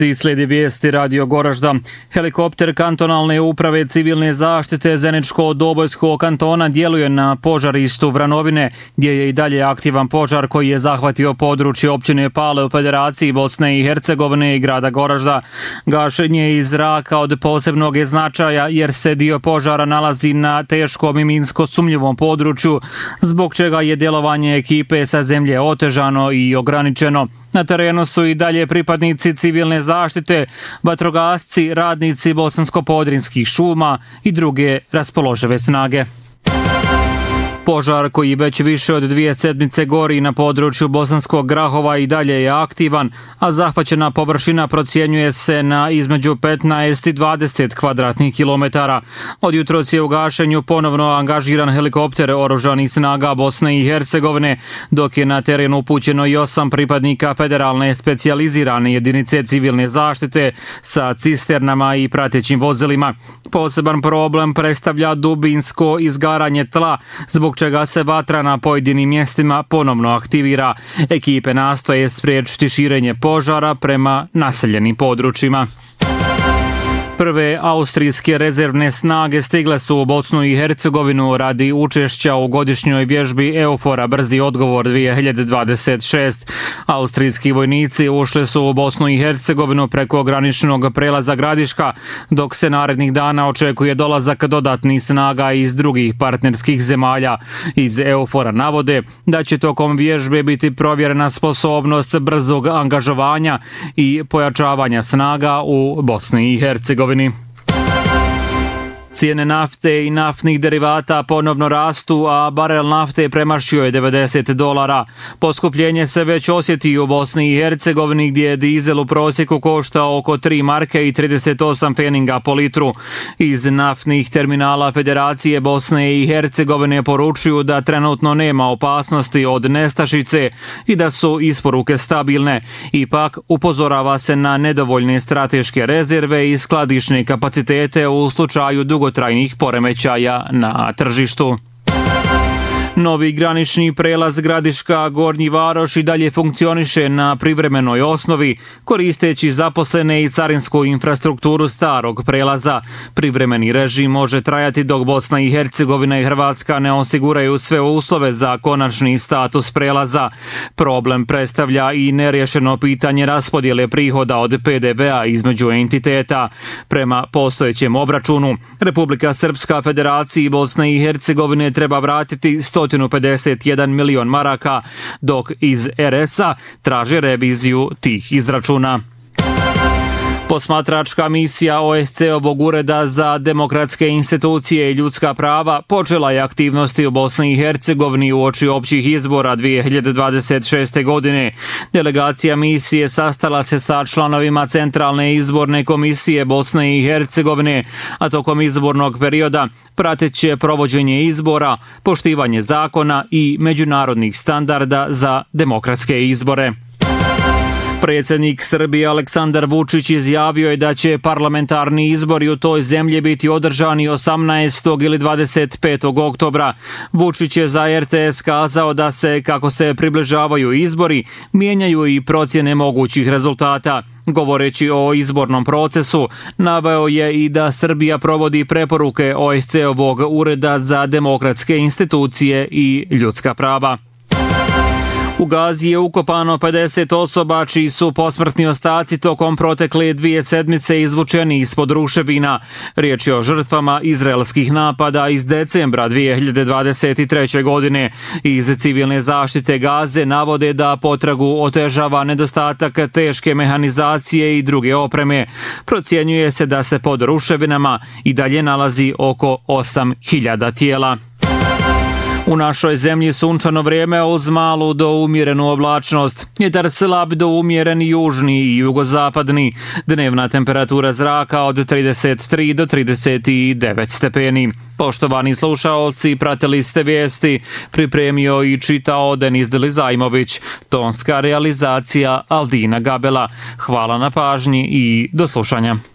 Slijedi vijesti Radio Goražda. Helikopter kantonalne uprave civilne zaštite Zeničko-Dobojskog kantona djeluje na požarištu Vranovine, gdje je i dalje aktivan požar koji je zahvatio područje općine Pale u Federaciji Bosne i Hercegovine i grada Goražda. Gašenje iz zraka od posebnog je značaja jer se dio požara nalazi na teškom i minsko sumnjivom području, zbog čega je djelovanje ekipe sa zemlje otežano i ograničeno. Na terenu su i dalje pripadnici civilne zaštite, vatrogasci, radnici bosansko-podrinskih šuma i druge raspoložive snage. Požar koji već više od 2 sedmice gori na području Bosanskog Grahova i dalje je aktivan, a zahvaćena površina procjenjuje se na između 15 i 20 kvadratnih kilometara. Od jutros je u gašenju ponovno angažiran helikopter oružanih snaga Bosne i Hercegovine, dok je na terenu upućeno i 8 pripadnika federalne specijalizirane jedinice civilne zaštite sa cisternama i pratećim vozilima. Poseban problem predstavlja dubinsko izgaranje tla, zbog čega se vatra na pojedinim mjestima ponovno aktivira. Ekipe nastoje spriječiti širenje požara prema naseljenim područjima. Prve austrijske rezervne snage stigle su u Bosnu i Hercegovinu radi učešća u godišnjoj vježbi EUFOR-a Brzi odgovor 2026. Austrijski vojnici ušli su u Bosnu i Hercegovinu preko graničnog prelaza Gradiška, dok se narednih dana očekuje dolazak dodatnih snaga iz drugih partnerskih zemalja. Iz EUFOR-a navode da će tokom vježbe biti provjerena sposobnost brzog angažovanja i pojačavanja snaga u Bosni i Hercegovini. Cijene nafte i naftnih derivata ponovno rastu, a barel nafte premašio je $90. Poskupljenje se već osjeti u Bosni i Hercegovini, gdje je dizel u prosjeku koštao oko 3 marke i 38 pfeninga po litru. Iz naftnih terminala Federacije Bosne i Hercegovine poručuju da trenutno nema opasnosti od nestašice i da su isporuke stabilne. Ipak upozorava se na nedovoljne strateške rezerve i skladišne kapacitete u slučaju dugotrajnih poremećaja na tržištu. Novi granični prelaz Gradiška Gornji Varoš i dalje funkcioniše na privremenoj osnovi, koristeći zaposlene i carinsku infrastrukturu starog prelaza. Privremeni režim može trajati dok Bosna i Hercegovina i Hrvatska ne osiguraju sve uslove za konačni status prelaza. Problem predstavlja i nerješeno pitanje raspodjele prihoda od PDV-a između entiteta. Prema postojećem obračunu, Republika Srpska Federaciji Bosne i Hercegovine treba vratiti 151 milion maraka, dok iz RS-a traže reviziju tih izračuna. Posmatračka misija OSCE-ovog ureda za demokratske institucije i ljudska prava počela je aktivnosti u Bosni i Hercegovini uoči općih izbora 2026. godine. Delegacija misije sastala se sa članovima Centralne izborne komisije Bosne i Hercegovine, a tokom izbornog perioda prateće provođenje izbora, poštivanje zakona i međunarodnih standarda za demokratske izbore. Predsjednik Srbije Aleksandar Vučić izjavio je da će parlamentarni izbori u toj zemlji biti održani 18. ili 25. oktobra. Vučić je za RTS kazao da se, kako se približavaju izbori, mijenjaju i procjene mogućih rezultata. Govoreći o izbornom procesu, naveo je i da Srbija provodi preporuke OSCE-ovog ureda za demokratske institucije i ljudska prava. U Gazi je ukopano 50 osoba čiji su posmrtni ostaci tokom protekle 2 sedmice izvučeni ispod ruševina. Riječ je o žrtvama izraelskih napada iz decembra 2023. godine. Iz civilne zaštite Gaze navode da potragu otežava nedostatak teške mehanizacije i druge opreme. Procjenjuje se da se pod ruševinama i dalje nalazi oko 8.000 tijela. U našoj zemlji sunčano vrijeme uz malu do umjerenu oblačnost. Vjetar slab do umjeren južni i jugozapadni. Dnevna temperatura zraka od 33 do 39 stepeni. Poštovani slušaoci, pratili ste vijesti, pripremio i čitao Denis Delizajmović. Tonska realizacija Aldina Gabela. Hvala na pažnji i do slušanja.